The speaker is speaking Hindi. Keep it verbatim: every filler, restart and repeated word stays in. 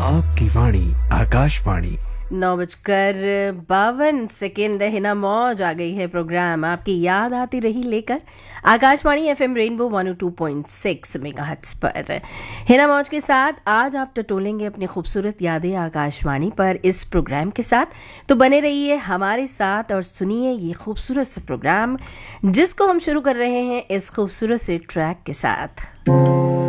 आपकी वाणी आकाशवाणी। नौ बजकर बावन सेकेंड हिना मौज आ गई है। प्रोग्राम आपकी याद आती रही लेकर Akashvani FM rainbow one O two point six megahertz पर। हिना मौज के साथ आज आप टटोलेंगे अपनी खूबसूरत यादें आकाशवाणी पर इस प्रोग्राम के साथ। तो बने रहिए हमारे साथ और सुनिए ये खूबसूरत सा प्रोग्राम जिसको हम शुरू कर रहे हैं इस खूबसूरत से ट्रैक के साथ।